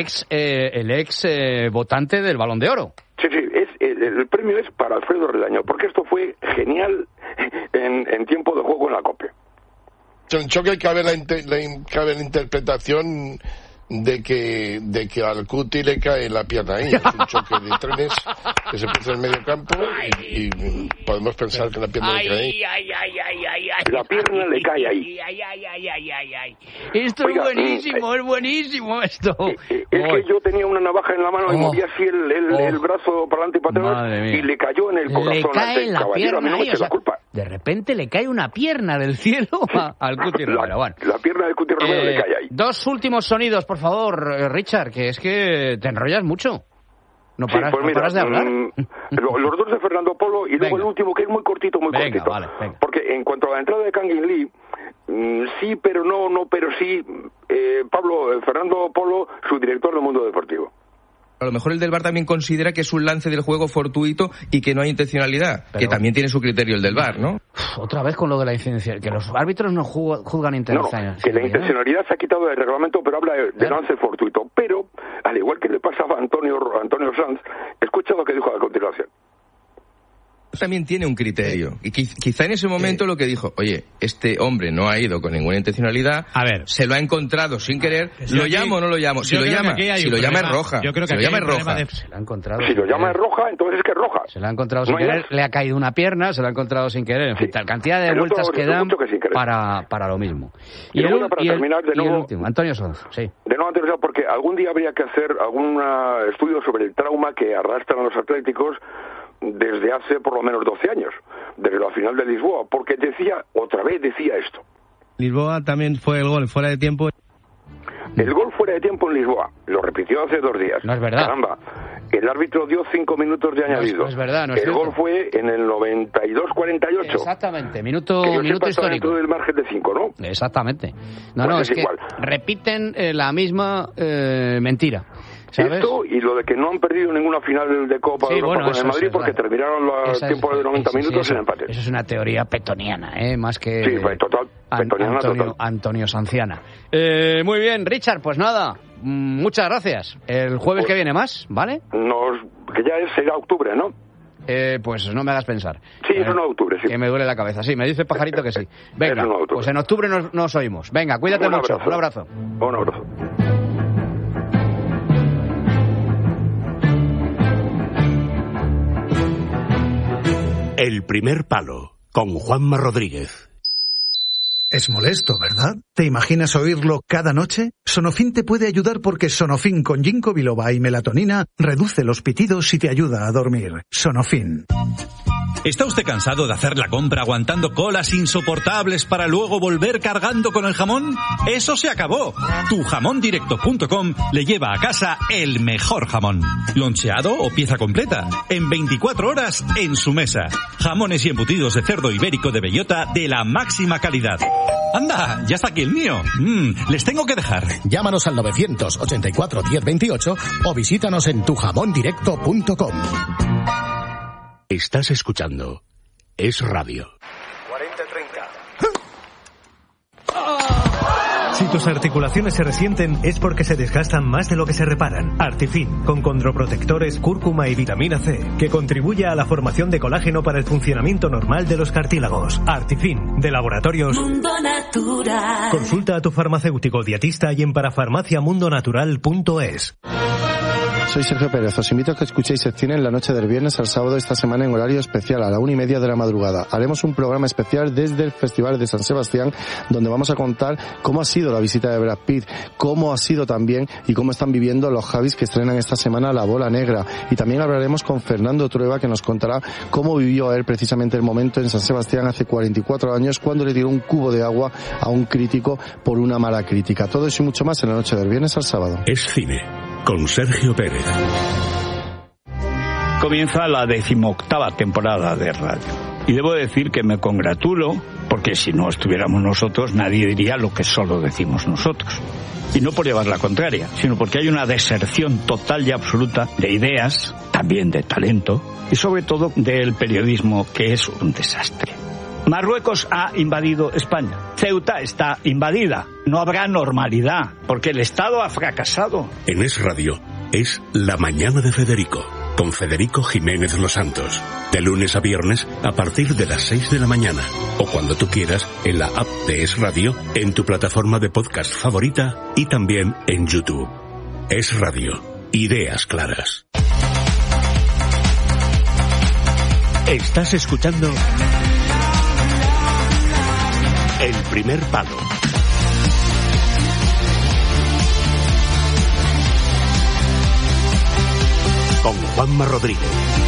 ex votante del Balón de Oro. Sí, el premio es para Alfredo Redaño, porque esto fue genial en tiempo de juego en la COPE. Yo creo que cabe la interpretación de que al Cuti le cae la pierna ahí. Es un choque de trenes que se puso en el medio campo y podemos pensar que la pierna le cae ahí. La pierna le cae ahí. Esto es buenísimo esto. Es que yo tenía una navaja en la mano y movía así el brazo para adelante y para atrás y le cayó en el corazón. Le cae la caballero, a mí no me eche la culpa. De repente le cae una pierna del cielo al Cuti Romero. La pierna del Cuti Romero le cae ahí. Dos últimos sonidos, por favor, Richard, que es que te enrollas mucho. No paras de hablar. Los dos de Fernando Polo y luego el último, que es muy cortito. Venga. Porque en cuanto a la entrada de Kangin Lee, sí, pero no, pero sí, Fernando Polo, su director del Mundo Deportivo. A lo mejor el del VAR también considera que es un lance del juego fortuito y que no hay intencionalidad, que también tiene su criterio el del VAR, ¿no? Otra vez con lo de la intencionalidad, que los árbitros no juzgan intencionalidad. No, que la intencionalidad se ha quitado del reglamento, pero habla de lance fortuito. Pero, al igual que le pasaba a Antonio Sanz, escucha lo que dijo a continuación. También tiene un criterio. Y quizá en ese momento lo que dijo, oye, este hombre no ha ido con ninguna intencionalidad, se lo ha encontrado sin querer, ¿lo llamo o no lo llamo? Si lo llama es roja. Yo creo que si lo llama es roja. Se la ha encontrado. Si lo llama es roja, entonces es que es roja. Se la ha encontrado sin querer, le ha caído una pierna, se la ha encontrado sin querer. En fin, tal cantidad de vueltas que dan para lo mismo. Y el último, Antonio Sanz, sí. De nuevo, Antonio Sanz, porque algún día habría que hacer algún estudio sobre el trauma que arrastran los atléticos desde hace por lo menos 12 años, desde la final de Lisboa, porque otra vez decía esto. Lisboa también fue el gol fuera de tiempo. El gol fuera de tiempo en Lisboa, lo repitió hace 2 días. No es verdad. Caramba, el árbitro dio 5 minutos de añadido. No es verdad, no es el cierto. gol fue en el 92-48. Exactamente, minuto histórico. Dentro del margen de 5, ¿no? Exactamente. No, pues es que repiten la misma mentira. ¿Sabes? Esto y lo de que no han perdido ninguna final de Copa de Europa con el Madrid porque terminaron los tiempos de 90 minutos en empate. Eso es una teoría petoniana, más que... Sí, total. Petoniana total. Antonio Sanciana. Muy bien, Richard, pues nada, muchas gracias. El jueves que viene más, ¿vale? Que ya será octubre, ¿no? Pues no me hagas pensar. Sí, es 1 de octubre, sí. Que me duele la cabeza. Sí, me dice Pajarito que sí. Venga, pues en octubre nos oímos. Venga, cuídate mucho. Un abrazo. Un abrazo. El primer palo, con Juanma Rodríguez. Es molesto, ¿verdad? ¿Te imaginas oírlo cada noche? Sonofin te puede ayudar porque Sonofin con ginkgo biloba y melatonina reduce los pitidos y te ayuda a dormir. Sonofin. ¿Está usted cansado de hacer la compra aguantando colas insoportables para luego volver cargando con el jamón? ¡Eso se acabó! Tujamondirecto.com le lleva a casa el mejor jamón. Loncheado o pieza completa. En 24 horas en su mesa. Jamones y embutidos de cerdo ibérico de bellota de la máxima calidad. ¡Anda! ¡Ya está aquí el mío! Les tengo que dejar. Llámanos al 984 1028 o visítanos en tujamondirecto.com. Estás escuchando Es Radio. 40-30. Si tus articulaciones se resienten es porque se desgastan más de lo que se reparan. Artifin, con condroprotectores, cúrcuma y vitamina C, que contribuye a la formación de colágeno para el funcionamiento normal de los cartílagos. Artifin, de Laboratorios Mundo Natural. Consulta a tu farmacéutico dietista y en parafarmaciamundonatural.es. Soy Sergio Pérez, os invito a que escuchéis Cine en la noche del viernes al sábado esta semana en horario especial a la 1:30 de la madrugada. Haremos un programa especial desde el Festival de San Sebastián, donde vamos a contar cómo ha sido la visita de Brad Pitt, cómo ha sido también y cómo están viviendo los Javis que estrenan esta semana La Bola Negra. Y también hablaremos con Fernando Trueba, que nos contará cómo vivió él precisamente el momento en San Sebastián hace 44 años, cuando le tiró un cubo de agua a un crítico por una mala crítica. Todo eso y mucho más en la noche del viernes al sábado. Es Cine, con Sergio Pérez. Comienza la 18ª temporada de radio. Y debo decir que me congratulo, porque si no estuviéramos nosotros, nadie diría lo que solo decimos nosotros. Y no por llevar la contraria, sino porque hay una deserción total y absoluta de ideas, también de talento, y sobre todo del periodismo, que es un desastre. Marruecos ha invadido España. Ceuta está invadida. No habrá normalidad, porque el Estado ha fracasado. En Es Radio, es La Mañana de Federico, con Federico Jiménez Los Santos. De lunes a viernes, a partir de las 6 de la mañana. O cuando tú quieras, en la app de Es Radio, en tu plataforma de podcast favorita y también en YouTube. Es Radio. Ideas claras. Estás escuchando El Primer Palo. Con Juanma Rodríguez.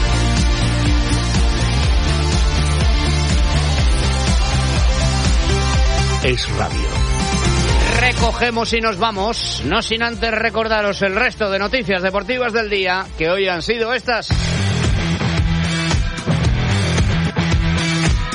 Es Radio. Recogemos y nos vamos, no sin antes recordaros el resto de noticias deportivas del día, que hoy han sido estas.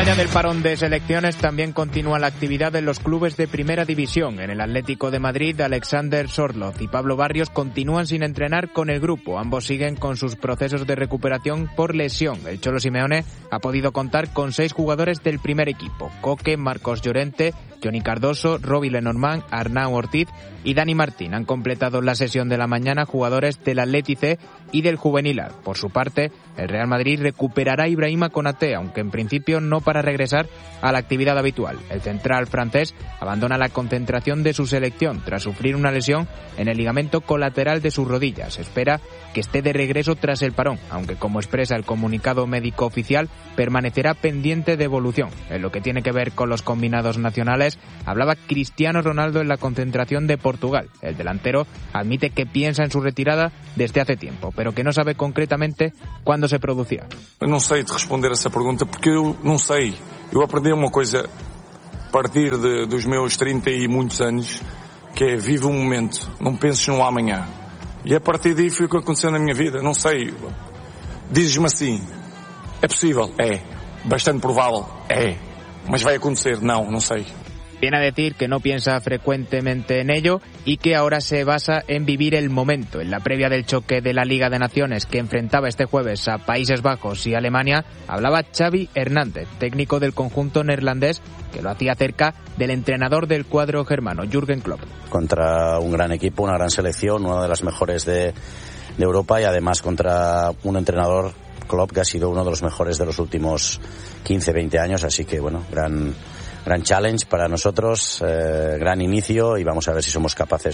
allá del parón de selecciones, también continúa la actividad en los clubes de primera división. En el Atlético de Madrid, Alexander Sorloz y Pablo Barrios continúan sin entrenar con el grupo. Ambos siguen con sus procesos de recuperación por lesión. El Cholo Simeone ha podido contar con 6 jugadores del primer equipo: Coque, Marcos Llorente, Johnny Cardoso, Robbie Lenormand, Arnau Ortiz y Dani Martín. Han completado la sesión de la mañana jugadores del Atleti C y del Juvenil A. Por su parte, el Real Madrid recuperará a Ibrahima Konaté, aunque en principio no para regresar a la actividad habitual. El central francés abandona la concentración de su selección tras sufrir una lesión en el ligamento colateral de sus rodillas. Se espera que esté de regreso tras el parón, aunque como expresa el comunicado médico oficial, permanecerá pendiente de evolución. En lo que tiene que ver con los combinados nacionales, hablaba Cristiano Ronaldo en la concentración de Portugal. El delantero admite que piensa en su retirada desde hace tiempo, pero que no sabe concretamente cuándo se producía. Eu não sei de responder essa pergunta porque eu não sei. Eu aprendi uma coisa a partir dos meus 30 e muitos anos, que é vive o momento, não penses no amanhã. E a partir daí foi o que aconteceu na minha vida. Não sei. Dizes-me assim, é possível? É. Bastante provável? É. Mas vai acontecer? Não sei. Viene a decir que no piensa frecuentemente en ello y que ahora se basa en vivir el momento. En la previa del choque de la Liga de Naciones que enfrentaba este jueves a Países Bajos y Alemania, hablaba Xavi Hernández, técnico del conjunto neerlandés, que lo hacía cerca del entrenador del cuadro germano, Jürgen Klopp. Contra un gran equipo, una gran selección, una de las mejores de Europa y además contra un entrenador, Klopp, que ha sido uno de los mejores de los últimos 15-20 años, así que bueno, gran challenge para nosotros, gran inicio y vamos a ver si somos capaces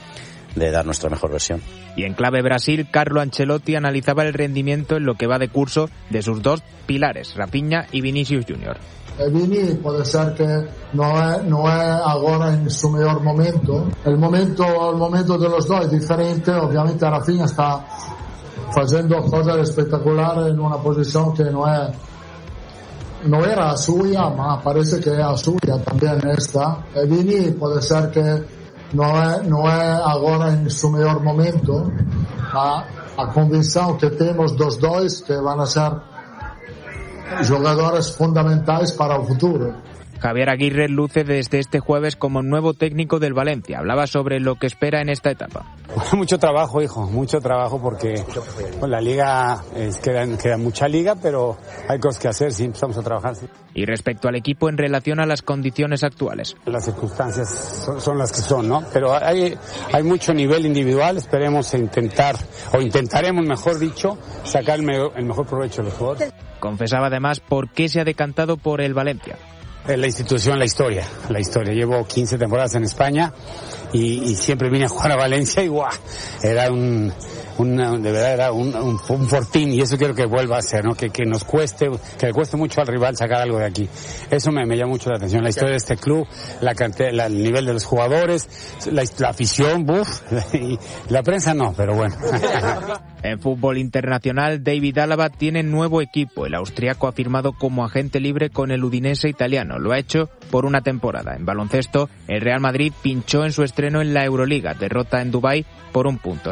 de dar nuestra mejor versión. Y en clave Brasil, Carlo Ancelotti analizaba el rendimiento en lo que va de curso de sus 2 pilares, Rafinha y Vinicius Junior. Vini può essere che non è agora in suo miglior momento. Il momento dello due è differente. Ovviamente Rafinha sta facendo cose spettacolari in una posizione che non era suya, ma parece que era suya también esta. Vini puede ser que no es ahora en su mejor momento, ma a convicción que tenemos dos que van a ser jugadores fundamentales para el futuro. Javier Aguirre luce desde este jueves como nuevo técnico del Valencia. Hablaba sobre lo que espera en esta etapa. Mucho trabajo, hijo, mucho trabajo porque la liga, queda mucha liga, pero hay cosas que hacer, sí, empezamos a trabajar. Sí. Y respecto al equipo en relación a las condiciones actuales. Las circunstancias son las que son, ¿no? Pero hay mucho nivel individual, esperemos intentaremos, mejor dicho, sacar el mejor provecho de los jugadores. Confesaba además por qué se ha decantado por el Valencia. La institución, la historia. Llevo 15 temporadas en España y siempre vine a jugar a Valencia y ¡guau! Era de verdad era un fortín y eso quiero que vuelva a ser, ¿no? Que nos cueste, que le cueste mucho al rival sacar algo de aquí. Eso me llama mucho la atención. La historia de este club, el nivel de los jugadores, la afición, y la prensa no, pero bueno. En fútbol internacional, David Alaba tiene nuevo equipo. El austriaco ha firmado como agente libre con el Udinese italiano. Lo ha hecho por una temporada. En baloncesto, el Real Madrid pinchó en su estreno en la Euroliga. Derrota en Dubái por 1 punto,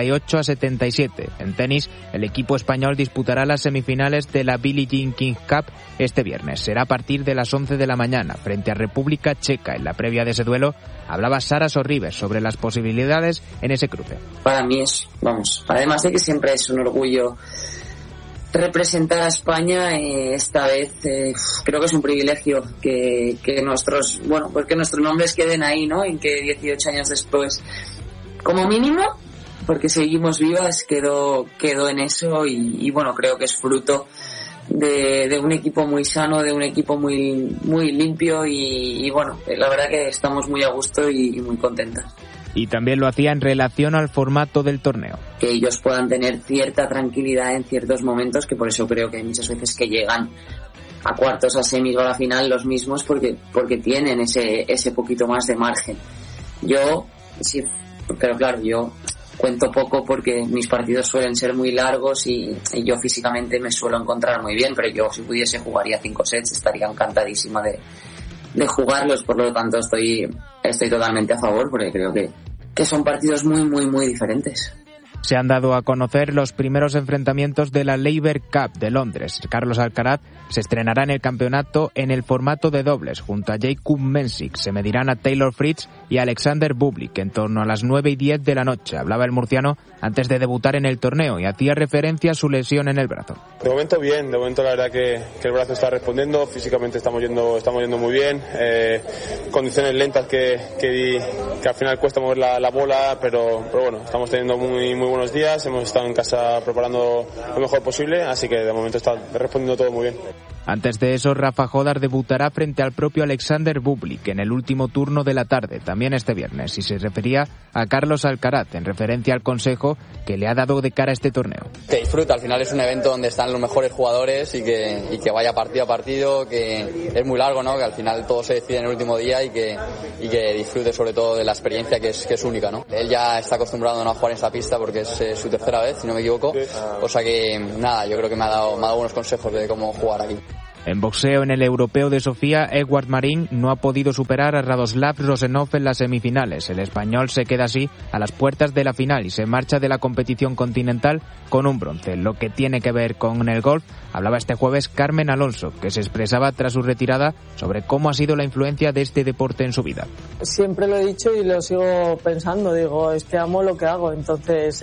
78-77. En tenis, el equipo español disputará las semifinales de la Billie Jean King Cup este viernes. Será a partir de las 11 de la mañana, frente a República Checa. En la previa de ese duelo, hablaba Sara Sorribes sobre las posibilidades en ese cruce. Para mí además de que siempre es un orgullo representar a España, esta vez creo que es un privilegio que nuestros nombres queden ahí, ¿no? En que 18 años después, como mínimo, porque seguimos vivas, quedó en eso y bueno, creo que es fruto de un equipo muy sano, de un equipo muy muy limpio y bueno, la verdad que estamos muy a gusto y muy contentas. Y también lo hacía en relación al formato del torneo. Que ellos puedan tener cierta tranquilidad en ciertos momentos, que por eso creo que hay muchas veces que llegan a cuartos, a semis o a la final los mismos porque tienen ese poquito más de margen. Yo, sí, pero claro, yo cuento poco porque mis partidos suelen ser muy largos y yo físicamente me suelo encontrar muy bien, pero yo si pudiese jugaría 5 sets, estaría encantadísima de jugarlos, por lo tanto estoy totalmente a favor porque creo que son partidos muy muy muy diferentes. Se han dado a conocer los primeros enfrentamientos de la Laver Cup de Londres. Carlos Alcaraz se estrenará en el campeonato en el formato de dobles. Junto a Jakub Mensik se medirán a Taylor Fritz y a Alexander Bublik en torno a las 9:10 de la noche. Hablaba el murciano antes de debutar en el torneo y hacía referencia a su lesión en el brazo. De momento bien, de momento la verdad que el brazo está respondiendo, físicamente estamos yendo muy bien, condiciones lentas que al final cuesta mover la bola, pero bueno, estamos teniendo muy buenos días, hemos estado en casa preparando lo mejor posible, así que de momento está respondiendo todo muy bien. Antes de eso, Rafa Jodar debutará frente al propio Alexander Bublik en el último turno de la tarde, también este viernes, y se refería a Carlos Alcaraz, en referencia al consejo que le ha dado de cara a este torneo. Que disfruta, al final es un evento donde están los mejores jugadores y que vaya partido a partido, que es muy largo, ¿no? Que al final todo se decide en el último día y que disfrute sobre todo de la experiencia que es única, ¿no? Él ya está acostumbrado a jugar en esta pista porque es su tercera vez, si no me equivoco, o sea que nada, yo creo que me ha dado buenos consejos de cómo jugar aquí. En boxeo, en el Europeo de Sofía, Edward Marín no ha podido superar a Radoslav Rosenov en las semifinales. El español se queda así a las puertas de la final y se marcha de la competición continental con un bronce. Lo que tiene que ver con el golf, hablaba este jueves Carmen Alonso, que se expresaba tras su retirada sobre cómo ha sido la influencia de este deporte en su vida. Siempre lo he dicho y lo sigo pensando, digo, amo lo que hago, entonces...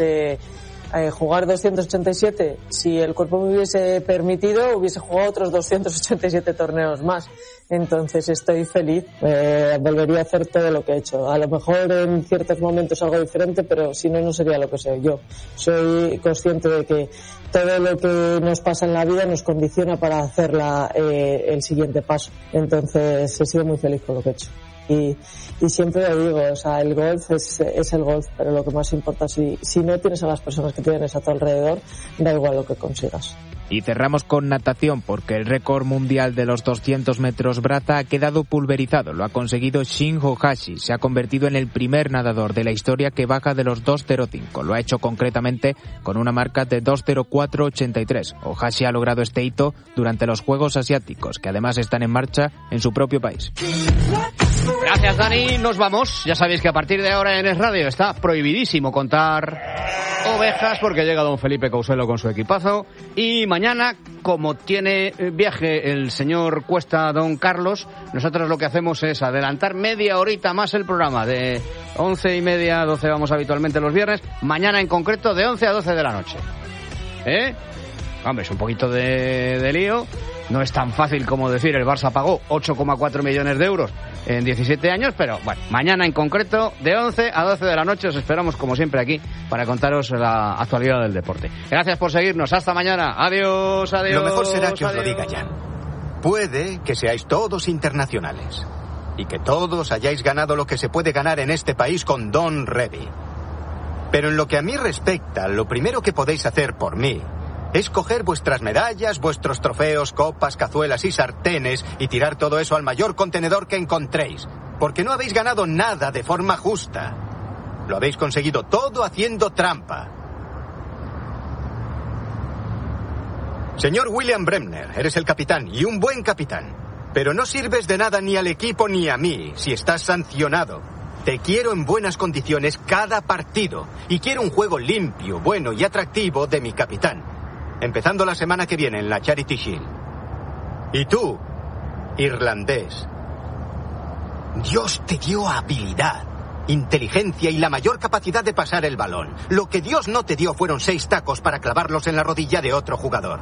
jugar 287, si el cuerpo me hubiese permitido, hubiese jugado otros 287 torneos más. Entonces estoy feliz, volvería a hacer todo lo que he hecho. A lo mejor en ciertos momentos algo diferente, pero si no, no sería lo que soy yo. Soy consciente de que todo lo que nos pasa en la vida nos condiciona para hacer el siguiente paso. Entonces he sido muy feliz con lo que he hecho. Y siempre lo digo, o sea, el golf es el golf, pero lo que más importa, si no tienes a las personas que tienes a tu alrededor, da igual lo que consigas. Y cerramos con natación, porque el récord mundial de los 200 metros braza ha quedado pulverizado. Lo ha conseguido Shin Ohashi. Se ha convertido en el primer nadador de la historia que baja de los 2.05. Lo ha hecho concretamente con una marca de 2.04.83. Ohashi ha logrado este hito durante los Juegos Asiáticos, que además están en marcha en su propio país. Gracias, Dani. Nos vamos. Ya sabéis que a partir de ahora en Es Radio está prohibidísimo contar ovejas porque llega don Felipe Couselo con su equipazo. Y mañana, como tiene viaje el señor Cuesta, don Carlos, nosotros lo que hacemos es adelantar media horita más el programa. De 11:30 a 12 vamos habitualmente los viernes. Mañana en concreto de 11 a 12 de la noche. Hombre, es un poquito de lío. No es tan fácil como decir el Barça pagó 8,4 millones de euros en 17 años, pero bueno, mañana en concreto de 11 a 12 de la noche os esperamos como siempre aquí para contaros la actualidad del deporte. Gracias por seguirnos, hasta mañana, adiós, adiós. Lo mejor será que os lo diga Jan. Puede que seáis todos internacionales y que todos hayáis ganado lo que se puede ganar en este país con Don Revy. Pero en lo que a mí respecta, lo primero que podéis hacer por mí es coger vuestras medallas, vuestros trofeos, copas, cazuelas y sartenes y tirar todo eso al mayor contenedor que encontréis. Porque no habéis ganado nada de forma justa. Lo habéis conseguido todo haciendo trampa. Señor William Bremner, eres el capitán y un buen capitán. Pero no sirves de nada ni al equipo ni a mí si estás sancionado. Te quiero en buenas condiciones cada partido. Y quiero un juego limpio, bueno y atractivo de mi capitán. Empezando la semana que viene en la Charity Shield. Y tú, irlandés, Dios te dio habilidad, inteligencia y la mayor capacidad de pasar el balón. Lo que Dios no te dio fueron 6 tacos para clavarlos en la rodilla de otro jugador.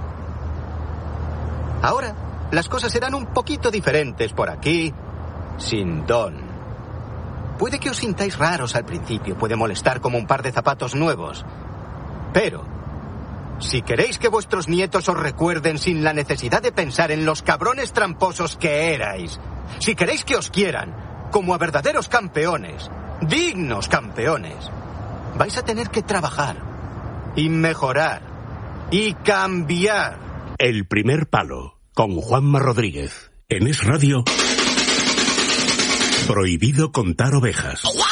Ahora, las cosas serán un poquito diferentes por aquí, sin Don. Puede que os sintáis raros al principio, puede molestar como un par de zapatos nuevos, pero si queréis que vuestros nietos os recuerden sin la necesidad de pensar en los cabrones tramposos que erais, si queréis que os quieran como a verdaderos campeones, dignos campeones, vais a tener que trabajar y mejorar y cambiar. El primer palo, con Juanma Rodríguez. En Es Radio, prohibido contar ovejas.